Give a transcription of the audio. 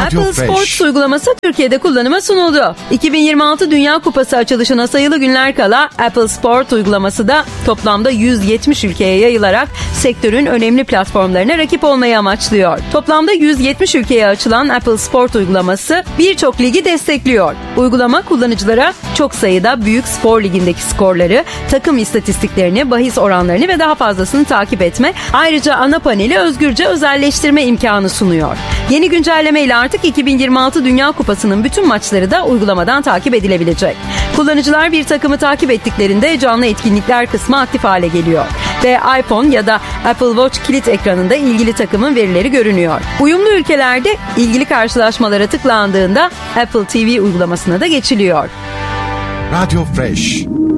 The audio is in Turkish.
Apple Sports uygulaması Türkiye'de kullanıma sunuldu. 2026 Dünya Kupası açılışına sayılı günler kala Apple Sports uygulaması da toplamda 170 ülkeye yayılarak sektörün önemli platformlarına rakip olmayı amaçlıyor. Toplamda 170 ülkeye açılan Apple Sports uygulaması birçok ligi destekliyor. Uygulama kullanıcılara çok sayıda büyük spor ligindeki skorları, takım istatistiklerini, bahis oranlarını ve daha fazlasını takip etme, ayrıca ana paneli özgürce özelleştirme imkanı sunuyor. Yeni güncelleme ile artık 2026 Dünya Kupası'nın bütün maçları da uygulamadan takip edilebilecek. Kullanıcılar bir takımı takip ettiklerinde canlı etkinlikler kısmı aktif hale geliyor ve iPhone ya da Apple Watch kilit ekranında ilgili takımın verileri görünüyor. Uyumlu ülkelerde ilgili karşılaşmalara tıklandığında Apple TV uygulamasına da geçiliyor. Radio Fresh.